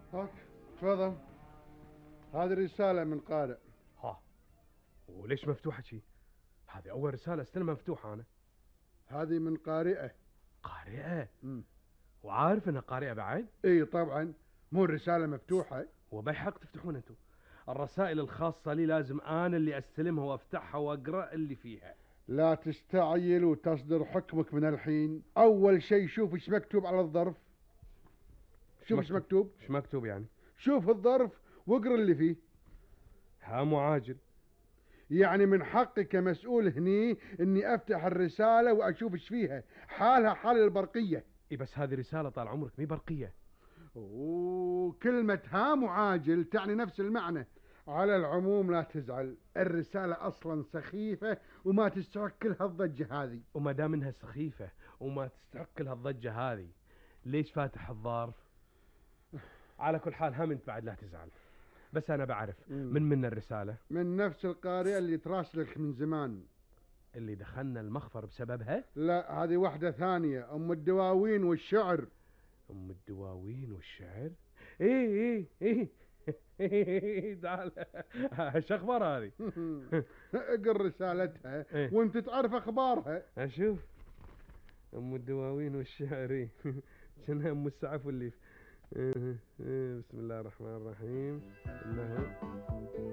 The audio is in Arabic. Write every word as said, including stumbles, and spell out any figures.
هاك تفضل، هذه رسالة من قارئ. ها، وليش مفتوحة شي؟ هذه أول رسالة استلمها مفتوحة أنا. هذه من قارئة. قارئة؟ مم. وعارف إنها قارئة بعد؟ اي طبعا، مو الرسالة مفتوحة. وبحق تفتحون أنتم؟ الرسائل الخاصة لي لازم أنا اللي أستلمها وأفتحها وأقرأ اللي فيها. لا تستعجل وتصدر حكمك من الحين. اول شيء شوف ايش مكتوب على الظرف. شوف ايش مكتوب. ايش مكتوب يعني؟ شوف الظرف واقرا اللي فيه. هام وعاجل. يعني من حقي كمسؤول هني اني افتح الرسالة واشوف ايش فيها، حالها حال البرقية. اي بس هذه رسالة طال عمرك مي برقية. وكلمة هام وعاجل تعني نفس المعنى. على العموم لا تزعل، الرسالة أصلا سخيفة وما تستحق كل هالضجة هذه. وما دام انها سخيفة وما تستحق لها الضجة هذه، ليش فاتح الظرف؟ على كل حال هم انت بعد لا تزعل، بس انا بعرف من من الرسالة. من نفس القارئة اللي تراسلك من زمان. اللي دخلنا المخفر بسببها؟ لا، هذه واحدة ثانية، أم الدواوين والشعر. ام الدواوين والشعر؟ ايه ايه ايه تعال. ايش اخبار هذه؟ اقر رسالتها إيه؟ وانت تعرف اخبارها. اشوف. ام الدواوين والشعر، إيه؟ شنها ام السعف واللي. إيه، إيه، بسم الله الرحمن الرحيم. انه